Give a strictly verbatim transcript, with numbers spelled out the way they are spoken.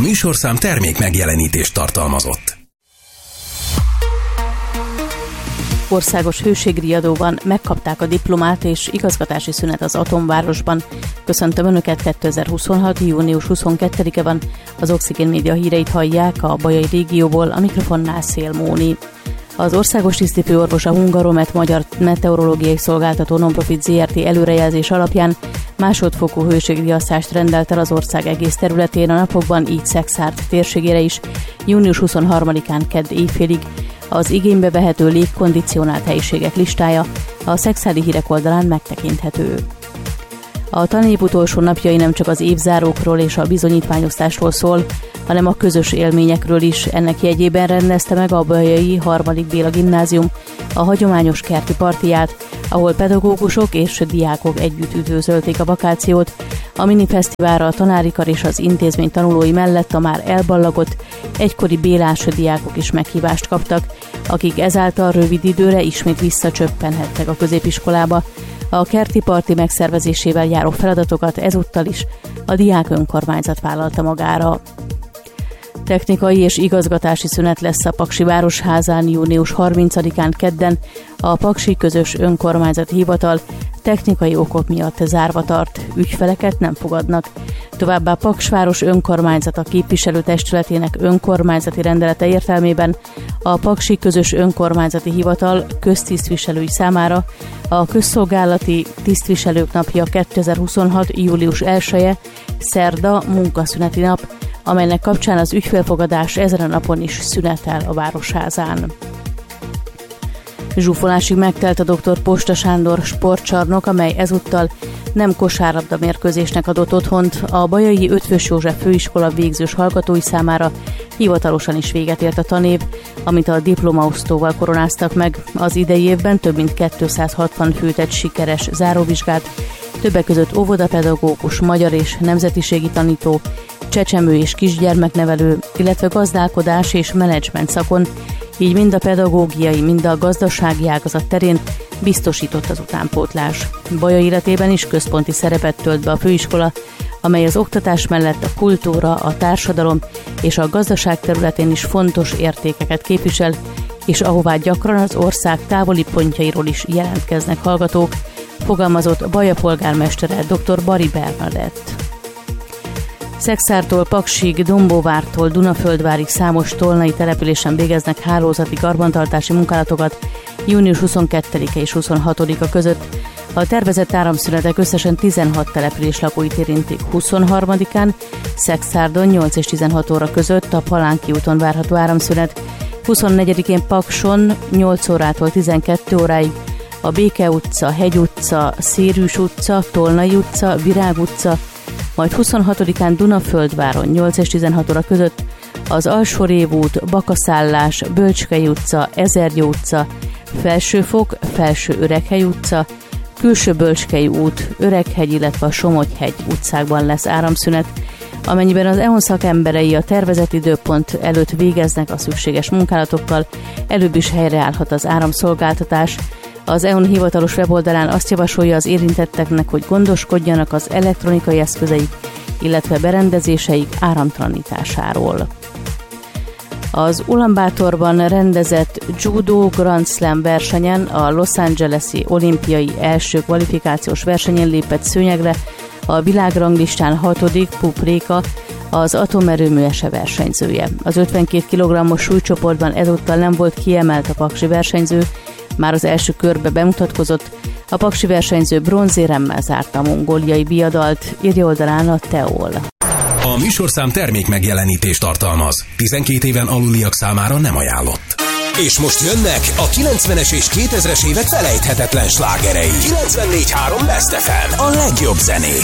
műsorszám termék megjelenítést tartalmazott. Országos hőségriadóban megkapták a diplomát, és igazgatási szünet az Atomvárosban. Köszöntöm Önöket, kétezer-huszonhat. június huszonkettedike van. Az Oxigén Média híreit hallják a Bajai régióból, a mikrofonnál Szél Móni. Az országos tisztifőorvos, a Hungaromet Magyar Meteorológiai Szolgáltató Nonprofit zé er té előrejelzés alapján másodfokú hőségriasztást rendelt el az ország egész területén, a napokban így Szekszárd térségére is, június huszonharmadikán kedd éjfélig. Az igénybe vehető légkondicionált helyiségek listája a szekszárdi hírek oldalán megtekinthető. A tanév utolsó napjai nem csak az évzárókról és a bizonyítványosztásról szól, hanem a közös élményekről is. Ennek jegyében rendezte meg a Bajai harmadik Béla Gimnázium a hagyományos kerti partiját, ahol pedagógusok és diákok együtt üdvözölték a vakációt. A minifesztiválra a tanári kar és az intézmény tanulói mellett a már elballagott egykori bélás diákok is meghívást kaptak, akik ezáltal rövid időre ismét visszacsöppenhettek a középiskolába. A kerti parti megszervezésével járó feladatokat ezúttal is a diák önkormányzat vállalta magára. Technikai és igazgatási szünet lesz a Paksi Városházán június harmincadikán kedden. A Paksi Közös Önkormányzati Hivatal technikai okok miatt zárva tart, ügyfeleket nem fogadnak. Továbbá Paksváros önkormányzata képviselőtestületének önkormányzati rendelete értelmében a Paksi Közös Önkormányzati Hivatal köztisztviselői számára a Közszolgálati Tisztviselők Napja kétezer-huszonhat. július elseje szerda munkaszüneti nap, amelynek kapcsán az ügyfélfogadás ezen a napon is szünetel a Városházán. Zsúfolásig megtelt a doktor Posta Sándor sportcsarnok, amely ezúttal nem kosárlabda mérkőzésnek adott otthont. A Bajai Eötvös József főiskola végzős hallgatói számára hivatalosan is véget ért a tanév, amit a diplomaosztóval koronáztak meg. Az idei évben több mint kétszázhatvan fő tett sikeres záróvizsgát, többek között óvodapedagógus, magyar és nemzetiségi tanító, csecsemő és kisgyermeknevelő, illetve gazdálkodás és menedzsment szakon, így mind a pedagógiai, mind a gazdasági ágazat terén biztosított az utánpótlás. Bajai életében is központi szerepet tölt be a főiskola, amely az oktatás mellett a kultúra, a társadalom és a gazdaság területén is fontos értékeket képvisel, és ahová gyakran az ország távoli pontjairól is jelentkeznek hallgatók, fogalmazott Baja polgármestere dr. Bari Bernadett. Szekszártól Paksig, Dombóvártól Dunaföldvárig számos tolnai településen végeznek hálózati karbantartási munkálatokat június huszonkettedike és huszonhatodika között. A tervezett áramszünetek összesen tizenhat település lakóit érintik. huszonharmadikán Szekszárdon nyolc és tizenhat óra között a Palánki úton várható áramszünet, huszonnegyedikén Pakson nyolc órától tizenkét óráig a Béke utca, Hegy utca, Szérűs utca, Tolnai utca, Virág utca, majd huszonhatodikán Dunaföldváron nyolc és tizenhat óra között az Alsórév út, Bakaszállás, Bölcskei utca, Ezergyó utca, Felsőfok, Felső Öreghely utca, Külső Bölcskei út, Öreghegy, illetve a Somogyhegy utcákban lesz áramszünet. Amennyiben az é o en szakemberei a tervezett időpont előtt végeznek a szükséges munkálatokkal, előbb is helyreállhat az áramszolgáltatás. Az é o en hivatalos weboldalán azt javasolja az érintetteknek, hogy gondoskodjanak az elektronikai eszközeik, illetve berendezéseik áramtalanításáról. Az Ulaanbaatarban rendezett Judo Grand Slam versenyen a Los Angeles-i olimpiai első kvalifikációs versenyen lépett szőnyegre a világranglistán hatodik Pup Réka, az atomerőmű ese versenyzője. Az ötvenkét kilogrammos súlycsoportban ezúttal nem volt kiemelt a paksi versenyző, már az első körbe bemutatkozott, a paksi versenyző bronzéremmel zárta a mongóliai viadalt, írja oldalán a Teol. A műsorszám termék megjelenítést tartalmaz. tizenkét éven aluliak számára nem ajánlott. És most jönnek a kilencvenes és kétezres évek felejthetetlen slágerei. kilencvennégy három Best ef em, a legjobb zenék.